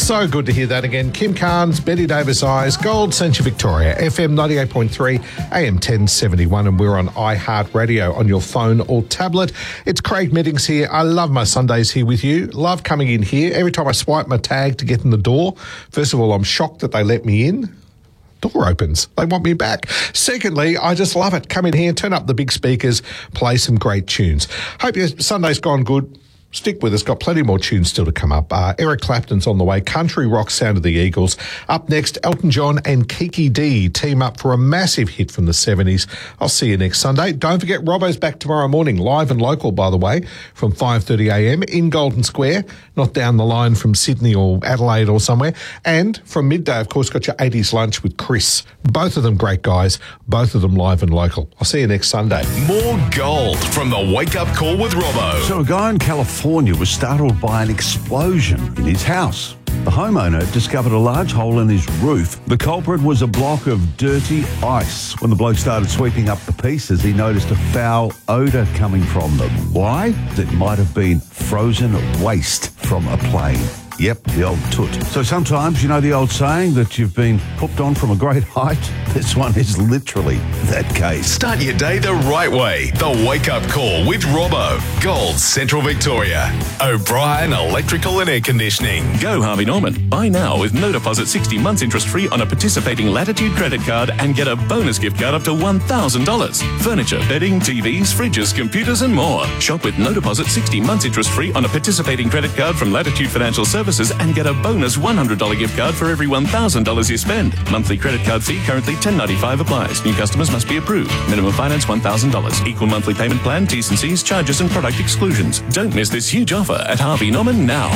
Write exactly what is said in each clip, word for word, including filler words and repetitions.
So good to hear that again. Kim Carnes, Betty Davis Eyes, Gold, Central Victoria, F M ninety-eight point three, A M ten seventy-one, and we're on iHeartRadio on your phone or tablet. It's Craig Meddings here. I love my Sundays here with you. Love coming in here. Every time I swipe my tag to get in the door, first of all, I'm shocked that they let me in. Door opens. They want me back. Secondly, I just love it. Come in here, turn up the big speakers, play some great tunes. Hope your Sunday's gone good. Stick with us. Got plenty more tunes still to come up. Uh, Eric Clapton's on the way. Country rock sound of the Eagles. Up next, Elton John and Kiki D team up for a massive hit from the seventies. I'll see you next Sunday. Don't forget, Robbo's back tomorrow morning, live and local, by the way, from five thirty a m in Golden Square, not down the line from Sydney or Adelaide or somewhere. And from midday, of course, got your eighties lunch with Chris. Both of them great guys, both of them live and local. I'll see you next Sunday. More gold from the Wake Up Call with Robbo. So a guy in California was startled by an explosion in his house. The homeowner discovered a large hole in his roof. The culprit was a block of dirty ice. When the bloke started sweeping up the pieces, he noticed a foul odour coming from them. Why? It might have been frozen waste from a plane. Yep, the old toot. So sometimes, you know the old saying that you've been hooked on from a great height? This one is literally that case. Start your day the right way. The Wake Up Call with Robbo. Gold, Central Victoria. O'Brien Electrical and Air Conditioning. Go Harvey Norman. Buy now with no deposit sixty months interest free on a participating Latitude credit card and get a bonus gift card up to one thousand dollars. Furniture, bedding, T Vs, fridges, computers and more. Shop with no deposit sixty months interest free on a participating credit card from Latitude Financial Services and get a bonus one hundred dollars gift card for every one thousand dollars you spend. Monthly credit card fee currently ten ninety-five applies. New customers must be approved. Minimum finance one thousand dollars. Equal monthly payment plan, T's and C's, charges and product exclusions. Don't miss this huge offer at Harvey Norman now.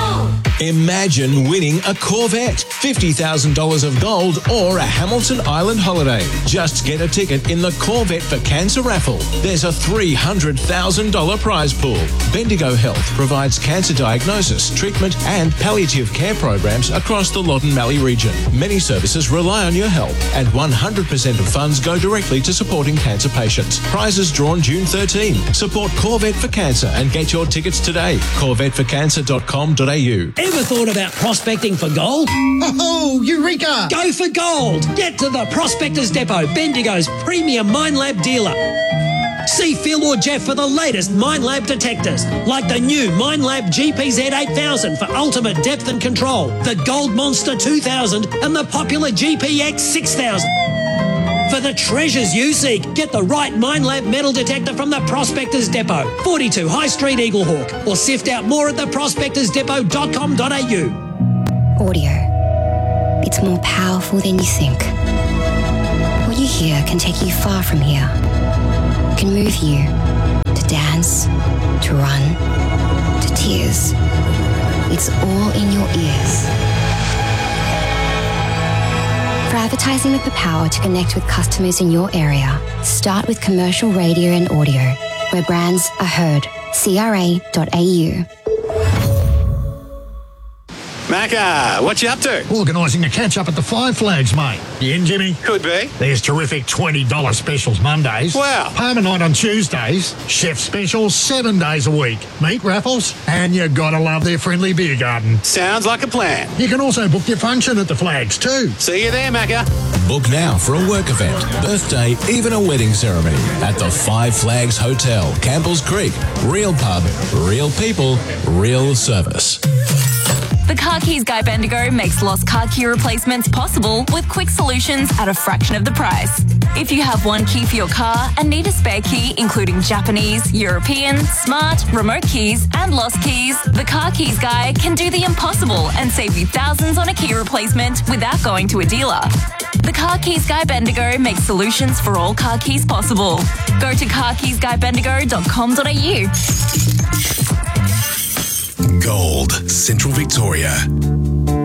Imagine winning a Corvette, fifty thousand dollars of gold or a Hamilton Island holiday. Just get a ticket in the Corvette for Cancer raffle. There's a three hundred thousand dollars prize pool. Bendigo Health provides cancer diagnosis, treatment and palliative care programs across the Loddon Mallee region. Many services rely on your help and one hundred percent of funds go directly to supporting cancer patients. Prizes drawn June thirteenth. Support Corvette for Cancer and get your tickets today. corvette for cancer dot com dot a u. Ever thought about prospecting for gold? Oh, Eureka! Go for gold! Get to the Prospectors Depot, Bendigo's premium Minelab dealer. See Phil or Jeff for the latest Minelab detectors, like the new Minelab G P Z eight thousand for ultimate depth and control, the Gold Monster two thousand and the popular G P X six thousand. For the treasures you seek, get the right Minelab metal detector from the Prospectors Depot, forty-two High Street, Eaglehawk, or sift out more at the prospectors depot dot com dot a u. Audio. It's more powerful than you think. What you hear can take you far from here. It can move you to dance, to run, to tears. It's all in your ears. For advertising with the power to connect with customers in your area, start with commercial radio and audio, where brands are heard. C R A dot A U. Macca, what you up to? Organising a catch-up at the Five Flags, mate. You in, Jimmy? Could be. There's terrific twenty dollars specials Mondays. Wow. Parma night on Tuesdays. Chef specials seven days a week. Meat raffles. And you gotta love their friendly beer garden. Sounds like a plan. You can also book your function at the Flags too. See you there, Macca. Book now for a work event, birthday, even a wedding ceremony at the Five Flags Hotel, Campbell's Creek. Real pub, real people, real service. The Car Keys Guy Bendigo makes lost car key replacements possible with quick solutions at a fraction of the price. If you have one key for your car and need a spare key, including Japanese, European, smart, remote keys, and lost keys, the Car Keys Guy can do the impossible and save you thousands on a key replacement without going to a dealer. The Car Keys Guy Bendigo makes solutions for all car keys possible. Go to car keys guy bendigo dot com dot a u. Gold, Central Victoria.